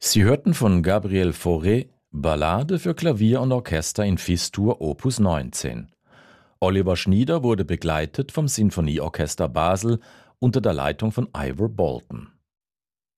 Sie hörten von Gabriel Fauré Ballade für Klavier und Orchester in Fis-Dur Opus 19. Oliver Schnieder wurde begleitet vom Sinfonieorchester Basel unter der Leitung von Ivor Bolton.